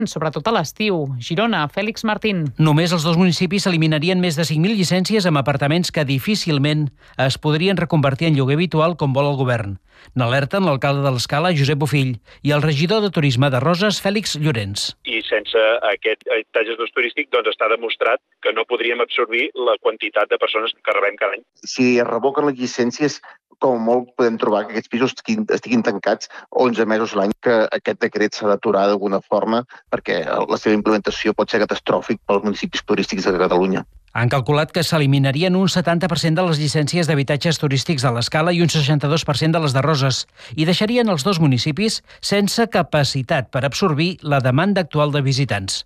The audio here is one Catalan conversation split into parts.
sobretot a l'estiu. Girona, Fèlix Martín. Només els dos municipis eliminarien més de 5.000 llicències amb apartaments que difícilment es podrien reconvertir en lloguer habitual com vol el govern. N'alerten l'alcalde de l'Escala, Josep Bofill, i el regidor de Turisme de Roses, Fèlix Llorens. I sense aquest habitatge d'ús turístic està demostrat que no podríem absorbir la quantitat de persones que rebem cada any. Si es revoquen les llicències, com molt podem trobar que aquests pisos estiguin tancats 11 mesos l'any, que aquest decret s'ha d'aturar d'alguna forma perquè la seva implementació pot ser catastròfic pels municipis turístics de Catalunya. Han calculat que s'eliminarien un 70% de les llicències d'habitatges turístics de l'Escala i un 62% de les de Roses, i deixarien els dos municipis sense capacitat per absorbir la demanda actual de visitants.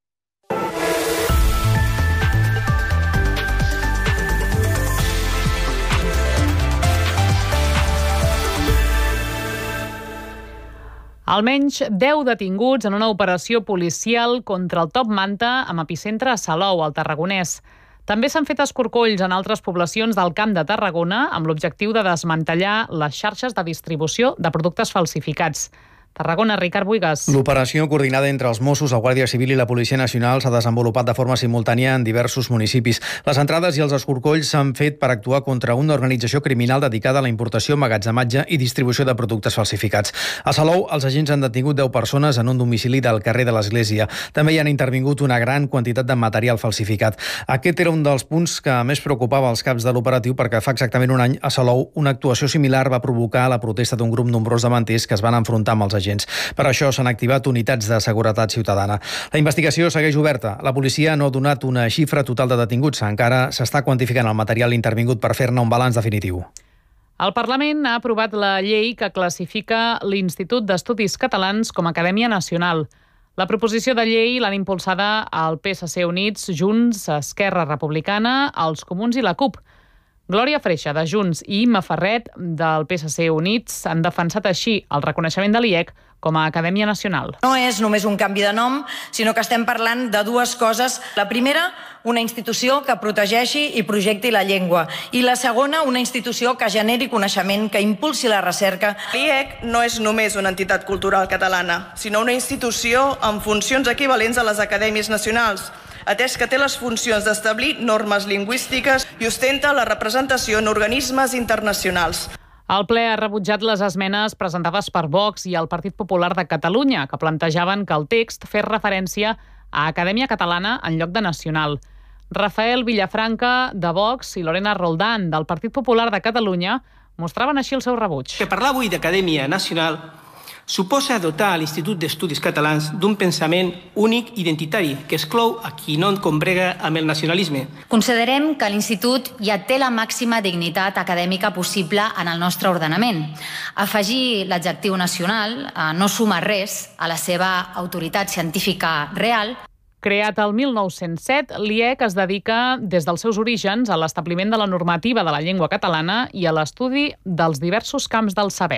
Almenys 10 detinguts en una operació policial contra el top manta amb epicentre a Salou, al Tarragonès. També s'han fet escorcolls en altres poblacions del Camp de Tarragona amb l'objectiu de desmantellar les xarxes de distribució de productes falsificats. Tarragona, Ricard Buigas. L'operació coordinada entre els Mossos, la Guàrdia Civil i la Policia Nacional s'ha desenvolupat de forma simultània en diversos municipis. Les entrades i els escorcolls s'han fet per actuar contra una organització criminal dedicada a la importació, emmagatzematge i distribució de productes falsificats. A Salou, els agents han detingut 10 persones en un domicili del carrer de l'Església. També hi han intervingut una gran quantitat de material falsificat. Aquest era un dels punts que més preocupava els caps de l'operatiu, perquè fa exactament un any a Salou una actuació similar va provocar la protesta d'un grup nombrós de manters que es van enfrontar amb els agents. Per això s'han activat unitats de seguretat ciutadana. La investigació segueix oberta. La policia no ha donat una xifra total de detinguts. Encara s'està quantificant el material intervingut per fer-ne un balanç definitiu. El Parlament ha aprovat la llei que classifica l'Institut d'Estudis Catalans com a Acadèmia Nacional. La proposició de llei l'han impulsada el PSC Units, Junts, Esquerra Republicana, els Comuns i la CUP. Glòria Freixa, de Junts, i Imma Ferret, del PSC Units, han defensat així el reconeixement de l'IEC com a Acadèmia Nacional. No és només un canvi de nom, sinó que estem parlant de dues coses. La primera, una institució que protegeixi i projecti la llengua. I la segona, una institució que generi coneixement, que impulsi la recerca. L'IEC no és només una entitat cultural catalana, sinó una institució amb funcions equivalents a les acadèmies nacionals, atès que té les funcions d'establir normes lingüístiques i ostenta la representació en organismes internacionals. El ple ha rebutjat les esmenes presentades per Vox i el Partit Popular de Catalunya, que plantejaven que el text fes referència a Acadèmia Catalana en lloc de Nacional. Rafael Villafranca, de Vox, i Lorena Roldán, del Partit Popular de Catalunya, mostraven així el seu rebuig. Que parlar avui d'Acadèmia Nacional suposa dotar l'Institut d'Estudis Catalans d'un pensament únic identitari que exclou a qui no combrega amb el nacionalisme. Considerem que l'Institut ja té la màxima dignitat acadèmica possible en el nostre ordenament. Afegir l'adjectiu nacional no suma res a la seva autoritat científica real. Creat el 1907, l'IEC es dedica des dels seus orígens a l'establiment de la normativa de la llengua catalana i a l'estudi dels diversos camps del saber.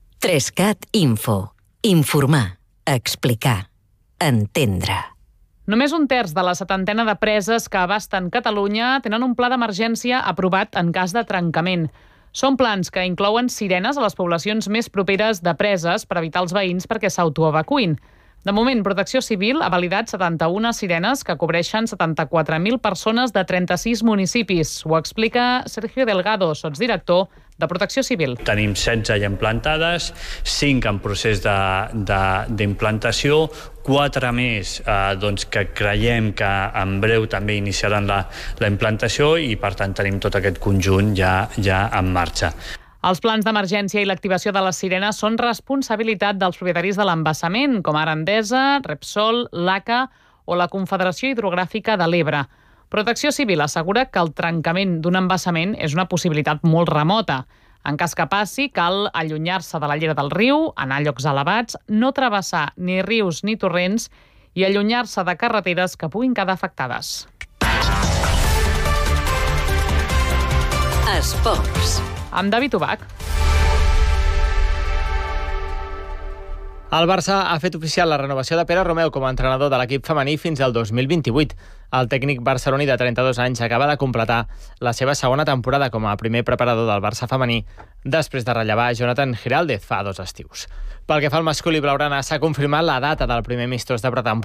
3CAT Info. Informar, explicar, entendre. Només un terç de la 70ena de preses que abasten Catalunya tenen un pla d'emergència aprovat en cas de trencament. Són plans que inclouen sirenes a les poblacions més properes de preses per evitar els veïns perquè s'autoevacuïn. De moment, Protecció Civil ha validat 71 sirenes que cobreixen 74.000 persones de 36 municipis. Ho explica Sergio Delgado, sotsdirector de Protecció Civil. Tenim 16 ja implantades, 5 en procés d'implantació, 4 més que creiem que en breu també iniciaran la implantació i, per tant, tenim tot aquest conjunt ja en marxa. Els plans d'emergència i l'activació de les sirenes són responsabilitat dels propietaris de l'embassament, com ara Endesa, Repsol, l'ACA o la Confederació Hidrogràfica de l'Ebre. Protecció Civil assegura que el trencament d'un embassament és una possibilitat molt remota. En cas que passi, cal allunyar-se de la llera del riu, anar a llocs elevats, no travessar ni rius ni torrents i allunyar-se de carreteres que puguin quedar afectades. Esports. Amb David Ubach. El Barça ha fet oficial la renovació de Pere Romeu com a entrenador de l'equip femení fins al 2028. El tècnic barceloní de 32 anys acaba de completar la seva segona temporada com a primer preparador del Barça femení després de rellevar Jonathan Giraldez fa 2 estius. Pel que fa al masculí blaugrana, s'ha confirmat la data del primer amistós de pretemporada